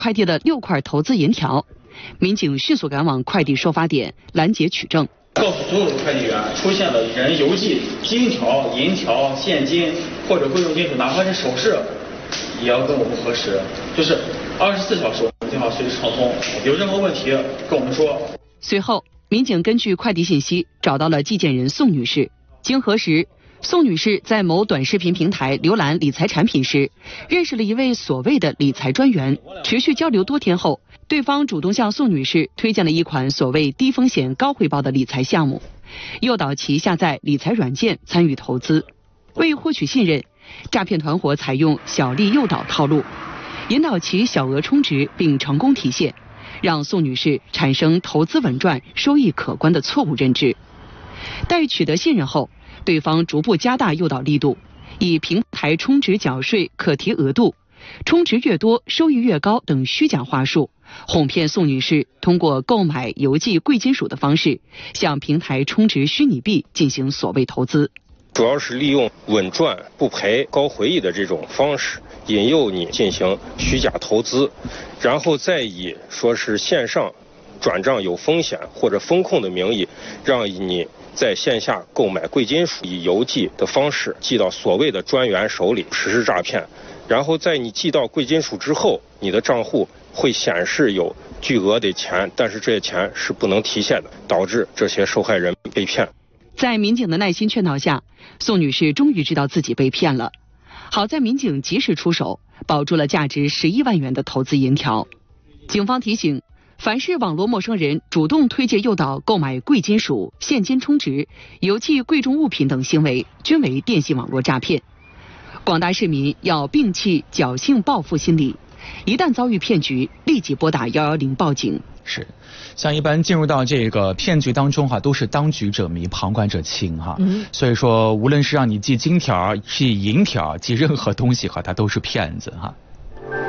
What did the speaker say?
快递了6块投资银条。民警迅速赶往快递收发点拦截取证， 告诉所有的快递员，出现了人邮寄金条、银条、现金或者贵重金属，哪怕是首饰，也要跟我们核实。就是24小时我们电话随时畅通，有任何问题跟我们说。 随后，民警根据快递信息找到了寄件人宋女士，经核实，宋女士在某短视频平台浏览理财产品时，认识了一位所谓的理财专员。持续交流多天后，对方主动向宋女士推荐了一款所谓低风险高回报的理财项目，诱导其下载理财软件参与投资。为获取信任，诈骗团伙采用小利诱导套路，引导其小额充值并成功提现，让宋女士产生投资稳赚、收益可观的错误认知。待取得信任后，对方逐步加大诱导力度，以平台充值缴税可提额度、充值越多收益越高等虚假话术，哄骗宋女士通过购买邮寄贵金属的方式，向平台充值虚拟币进行所谓投资。 主要是利用稳赚不赔、高回忆的这种方式，引诱你进行虚假投资，然后再以说是线上转账有风险或者风控的名义，让你在线下购买贵金属，以邮寄的方式寄到所谓的专员手里实施诈骗。然后在你寄到贵金属之后，你的账户会显示有巨额的钱，但是这些钱是不能提现的，导致这些受害人被骗。 在民警的耐心劝导下，宋女士终于知道自己被骗了。好在民警及时出手，保住了价值11万元的投资银条。警方提醒，凡是网络陌生人主动推介诱导购买贵金属、现金充值、邮寄贵重物品等行为，均为电信网络诈骗。广大市民要摒弃侥幸报复心理，一旦遭遇骗局，立即拨打110报警。 是，像一般进入到这个骗局当中都是当局者迷，旁观者清所以说，无论是让你寄金条、寄银条、寄任何东西它都是骗子